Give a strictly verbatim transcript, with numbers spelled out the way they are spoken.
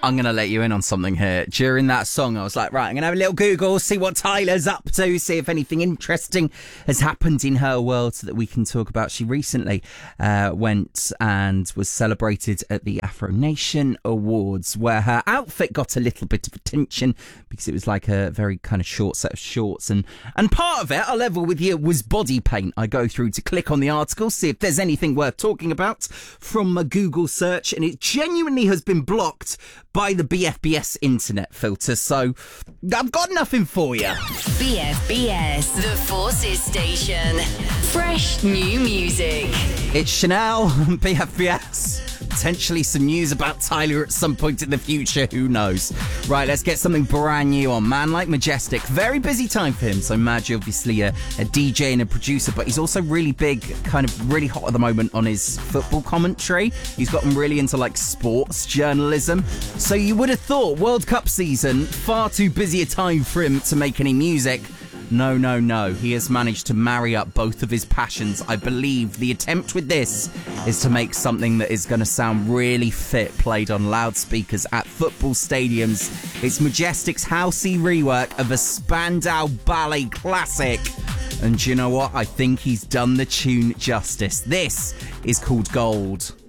I'm going to let you in on something here. During that song, I was like, right, I'm going to have a little Google, see what Tyler's up to, see if anything interesting has happened in her world so that we can talk about. She recently uh, went and was celebrated at the Afro Nation Awards, where her outfit got a little bit of attention because it was like a very kind of short set of shorts. And, and part of it, I'll level with you, was body paint. I go through to click on the article, see if there's anything worth talking about from a Google search, and it genuinely has been blocked by the B F B S internet filter, so I've got nothing for you. B F B S, the Forces Station. Fresh new music. It's Chanel, B F B S. Potentially some news about Tyler at some point in the future, who knows. Right, let's get something brand new on. Man Like Majestic, very busy time for him. So Madge, obviously a, a D J and a producer, but he's also really big, kind of really hot at the moment on his football commentary. He's gotten really into like sports journalism. So you would have thought World Cup season, far too busy a time for him to make any music. No, no, no. He has managed to marry up both of his passions. I believe the attempt with this is to make something that is going to sound really fit, played on loudspeakers at football stadiums. It's Majestic's housey rework of a Spandau Ballet classic. And do you know what? I think he's done the tune justice. This is called Gold.